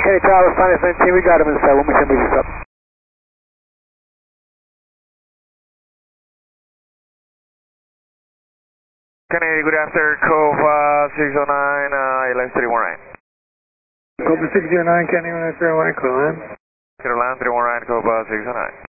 Okay, Tower, Finance 19, we got him inside. When we can move this up. Kennedy, good afternoon, Cove 609, Airline 319. Cobra 609, Kenny 131, call in. Airline 319, Cove 609.